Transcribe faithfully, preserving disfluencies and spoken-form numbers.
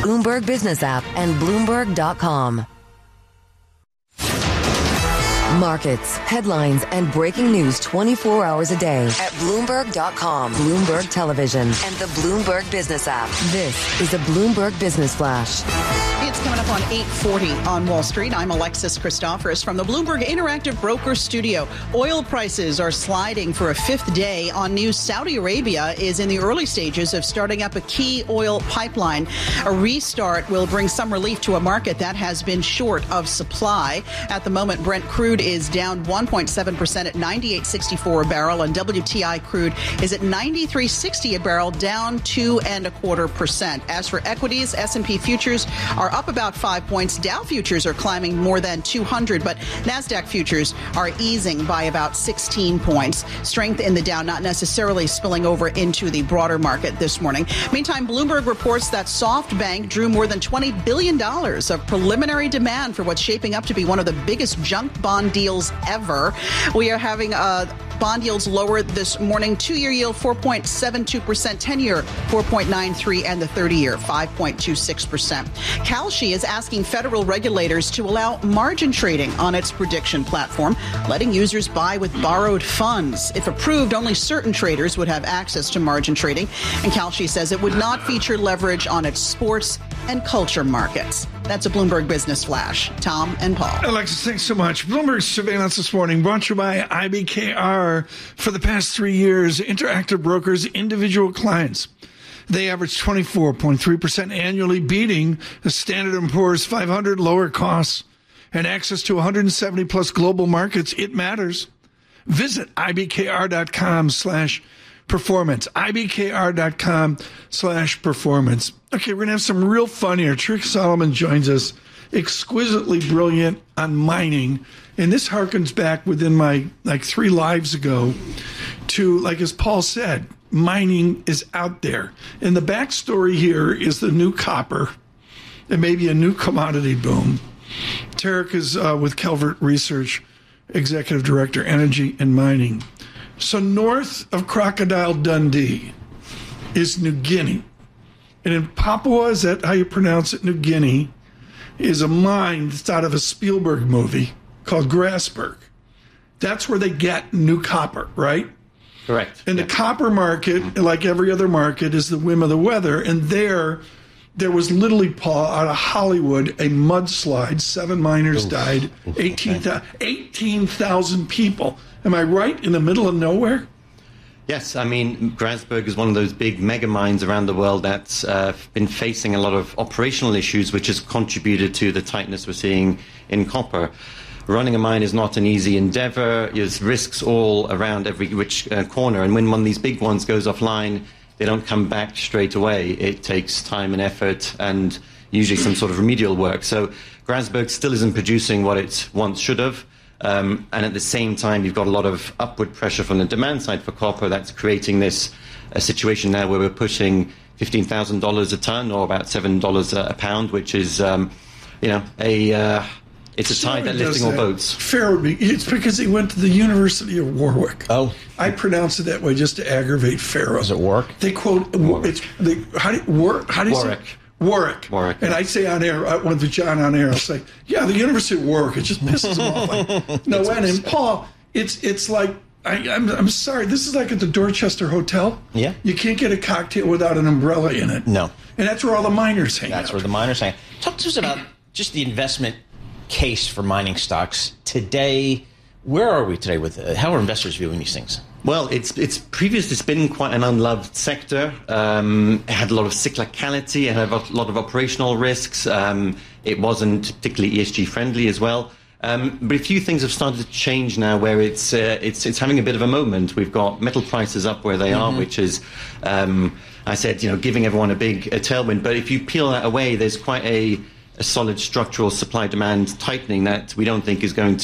Bloomberg Business app, and Bloomberg dot com. Markets, headlines, and breaking news twenty-four hours a day at Bloomberg dot com, Bloomberg Television, and the Bloomberg Business app. This is a Bloomberg Business Flash. It's coming up on eight forty on Wall Street. I'm Alexis Christoforous from the Bloomberg Interactive Broker Studio. Oil prices are sliding for a fifth day on news. Saudi Arabia is in the early stages of starting up a key oil pipeline. A restart will bring some relief to a market that has been short of supply. At the moment, Brent crude is down one point seven percent at ninety-eight sixty-four a barrel, and W T I crude is at ninety-three sixty a barrel, down two and a quarter percent. As for equities, S and P futures are up about five points. Dow futures are climbing more than two hundred, but NASDAQ futures are easing by about sixteen points. Strength in the Dow not necessarily spilling over into the broader market this morning. Meantime, Bloomberg reports that SoftBank drew more than twenty billion dollars of preliminary demand for what's shaping up to be one of the biggest junk bond deals ever. We are having uh, bond yields lower this morning. Two-year yield four point seven two percent, ten-year four point nine three, and the thirty-year five point two six percent. Kalshi is asking federal regulators to allow margin trading on its prediction platform, letting users buy with borrowed funds. If approved, only certain traders would have access to margin trading, and Kalshi says it would not feature leverage on its sports and culture markets. That's a Bloomberg Business Flash. Tom and Paul. Alexis, thanks so much. Bloomberg Surveillance this morning brought to you by I B K R. For the past three years, Interactive Brokers' individual clients, they averaged twenty-four point three percent annually, beating the Standard and Poor's five hundred. Lower costs and access to one hundred seventy plus global markets. It matters. Visit I B K R dot com slash performance. I B K R dot com slash performance. Okay, we're going to have some real fun here. Trick Solomon joins us, exquisitely brilliant on mining. And this harkens back within my, like three lives ago to, like as Paul said, mining is out there. And the backstory here is the new copper and maybe a new commodity boom. Tarek is uh, with Calvert Research, Executive Director, Energy and Mining. So north of Crocodile Dundee is New Guinea. And in Papua, is that how you pronounce it, New Guinea, is a mine that's out of a Spielberg movie called Grasberg. That's where they get new copper, right? Correct. And yeah. the copper market, like every other market, is the whim of the weather. And there, there was literally, Paul, out of Hollywood, a mudslide. Seven miners Oof. died, eighteen thousand people. Am I right? In the middle of nowhere? Yes, I mean, Grasberg is one of those big mega mines around the world that's uh, been facing a lot of operational issues, which has contributed to the tightness we're seeing in copper. Running a mine is not an easy endeavor. There's risks all around every which uh, corner. And when one of these big ones goes offline, they don't come back straight away. It takes time and effort and usually some sort of remedial work. So Grasberg still isn't producing what it once should have. Um, and at the same time, you've got a lot of upward pressure from the demand side for copper that's creating this uh, situation now where we're pushing fifteen thousand dollars a ton, or about seven dollars a pound, which is, um, you know, a uh, it's a tide that's lifting all boats. Fair would be. It's because he went to the University of Warwick. Oh. I pronounce it that way just to aggravate Pharaoh. Does it work? They quote, Warwick. it's, they, how do, War, how do you Warwick. say Warwick. Warwick. And I say on air, I went to John on air, I'll say, yeah, the University of Warwick. It just pisses him off. Like, no, and, and Paul, it's it's like, I, I'm, I'm sorry, this is like at the Dorchester Hotel. Yeah. You can't get a cocktail without an umbrella in it. No. And that's where all the miners hang That's out. where the miners hang. Talk to us about just the investment case for mining stocks today. Where are we today with uh, how are investors viewing these things? Well, it's it's previously been quite an unloved sector. Um, it had a lot of cyclicality. It had a lot of operational risks. Um, it wasn't particularly E S G friendly as well. Um, but a few things have started to change now, where it's uh, it's it's having a bit of a moment. We've got metal prices up where they mm-hmm. are, which is, um, I said, you know, giving everyone a big a tailwind. But if you peel that away, there's quite a, a solid structural supply-demand tightening that we don't think is going to